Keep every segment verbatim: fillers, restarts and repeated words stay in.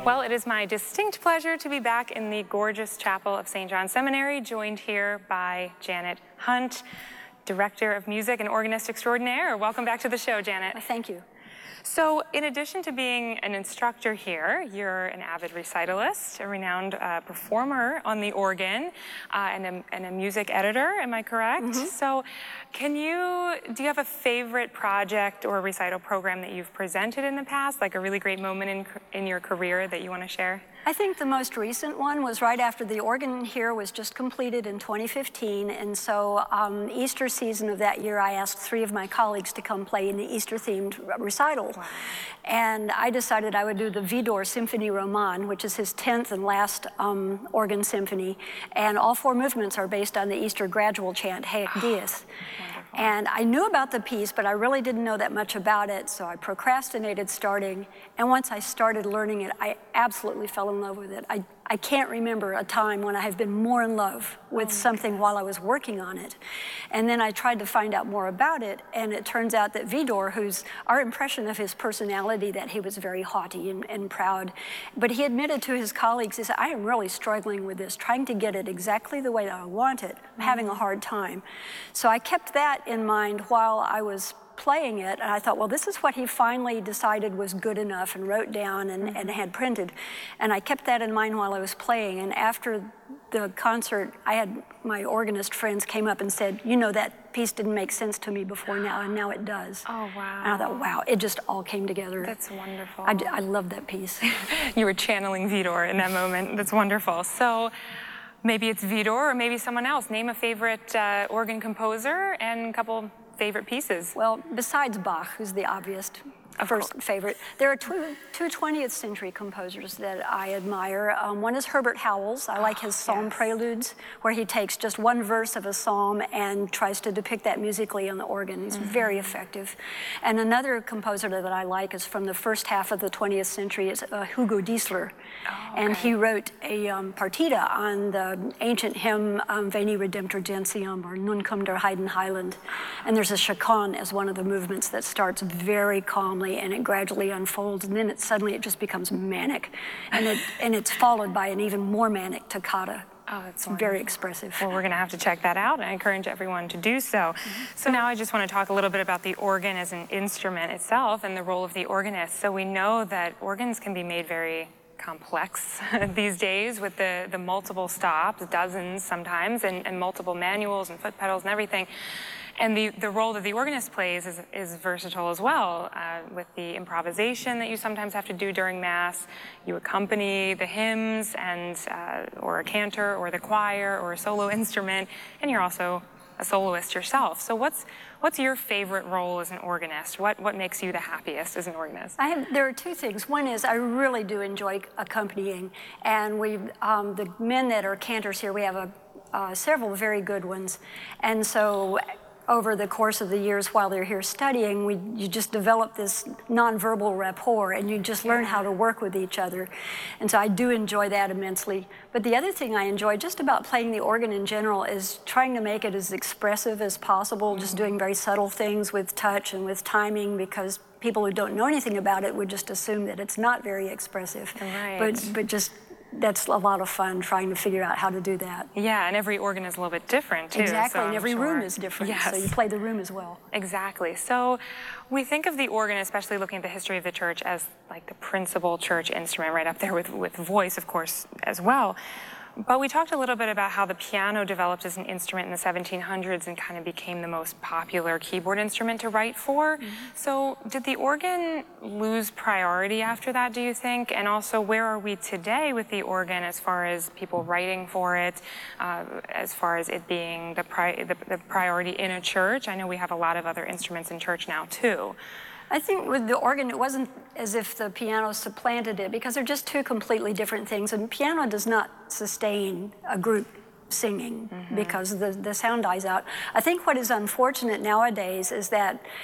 Well, it is my distinct pleasure to be back in the gorgeous chapel of Saint John Seminary, joined here by Janet Hunt, Director of Music and Organist Extraordinaire. Welcome back to the show, Janet. Well, thank you. So, in addition to being an instructor here, you're an avid recitalist, a renowned uh, performer on the organ, uh, and, a, and a music editor, am I correct? Mm-hmm. So, can you, do you have a favorite project or recital program that you've presented in the past, like a really great moment in, in your career that you want to share? I think the most recent one was right after the organ here was just completed in twenty fifteen, and so um, Easter season of that year, I asked three of my colleagues to come play in the Easter-themed recital. Wow. And I decided I would do the Widor Symphony Roman, which is his tenth and last um, organ symphony, and all four movements are based on the Easter gradual chant, Haec Dies. And I knew about the piece, but I really didn't know that much about it, so I procrastinated starting. And once I started learning it, I absolutely fell in love with it. I, I can't remember a time when I have been more in love with oh something goodness. while I was working on it. And then I tried to find out more about it, and it turns out that Widor, who's our impression of his personality, that he was very haughty and, and proud, but he admitted to his colleagues, he said, I am really struggling with this, trying to get it exactly the way that I want it. I'm having a hard time. So I kept that in mind while I was playing it, and I thought, well, this is what he finally decided was good enough and wrote down and, mm-hmm. and had printed. And I kept that in mind while I was playing, and after the concert, I had my organist friends came up and said, you know, that piece didn't make sense to me before now, and now it does. Oh, wow. And I thought, wow, it just all came together. That's wonderful. I, I love that piece. You were channeling Widor in that moment. That's wonderful. So, maybe it's Widor or maybe someone else. Name a favorite uh, organ composer and a couple favorite pieces. Well, besides Bach, who's the obvious Of first course. favorite, there are two, two twentieth century composers that I admire. Um, one is Herbert Howells. I like his psalm yes. preludes, where he takes just one verse of a psalm and tries to depict that musically on the organ. He's mm-hmm. very effective. And another composer that I like is from the first half of the twentieth century, is uh, Hugo Diesler. Oh, okay. And he wrote a um, partita on the ancient hymn um, Veni Redemptor Gentium, or Nun cum der Heiden Heiland. And there's a chaconne as one of the movements that starts very calmly, and it gradually unfolds, and then it suddenly it just becomes manic, and it and it's followed by an even more manic toccata. Oh, that's wonderful. Very expressive. Well, we're going to have to check that out, and I encourage everyone to do so. Mm-hmm. So now I just want to talk a little bit about the organ as an instrument itself and the role of the organist. So we know that organs can be made very complex these days with the, the multiple stops, dozens sometimes, and, and multiple manuals and foot pedals and everything. And the, the role that the organist plays is, is versatile as well, uh, with the improvisation that you sometimes have to do during Mass. You accompany the hymns and, uh, or a cantor or the choir or a solo instrument, and you're also a soloist yourself. So what's, what's your favorite role as an organist? What, what makes you the happiest as an organist? I have, there are two things. One is I really do enjoy accompanying, and we, um, the men that are cantors here, we have a, uh, several very good ones, and so over the course of the years while they're here studying, we, you just develop this nonverbal rapport, and you just learn how to work with each other. And so I do enjoy that immensely. But the other thing I enjoy just about playing the organ in general is trying to make it as expressive as possible, mm-hmm. just doing very subtle things with touch and with timing, because people who don't know anything about it would just assume that it's not very expressive. Right. But, but just that's a lot of fun trying to figure out how to do that. Yeah, and every organ is a little bit different too. Exactly, so and every sure. room is different, yes. so you play the room as well. Exactly. So we think of the organ, especially looking at the history of the church, as like the principal church instrument, right up there with, with voice, of course, as well. But we talked a little bit about how the piano developed as an instrument in the seventeen hundreds and kind of became the most popular keyboard instrument to write for. Mm-hmm. So did the organ lose priority after that, do you think? And also, where are we today with the organ as far as people writing for it, uh, as far as it being the, pri the, the priority in a church? I know we have a lot of other instruments in church now, too. I think with the organ, it wasn't as if the piano supplanted it, because they're just two completely different things. And piano does not sustain a group singing mm-hmm. because the, the sound dies out. I think what is unfortunate nowadays is that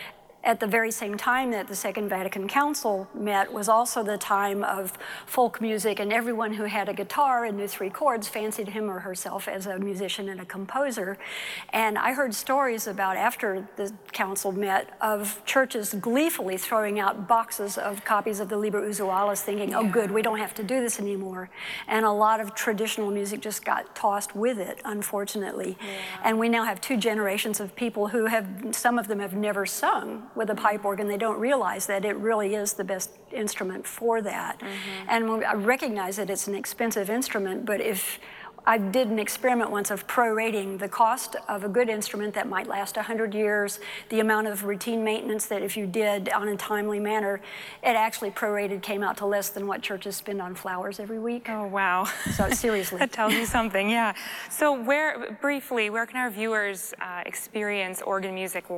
at the very same time that the Second Vatican Council met was also the time of folk music, and everyone who had a guitar and knew three chords fancied him or herself as a musician and a composer. And I heard stories about, after the council met, of churches gleefully throwing out boxes of copies of the Liber Usualis, thinking, oh good, we don't have to do this anymore. And a lot of traditional music just got tossed with it, unfortunately. Yeah. And we now have two generations of people who have, some of them have never sung with a pipe organ. They don't realize that it really is the best instrument for that. Mm-hmm. And I recognize that it's an expensive instrument, but if I did an experiment once of prorating the cost of a good instrument that might last one hundred years, the amount of routine maintenance that if you did on a timely manner, it actually prorated came out to less than what churches spend on flowers every week. Oh, wow. So seriously. That tells you something, yeah. So where, briefly, where can our viewers uh, experience organ music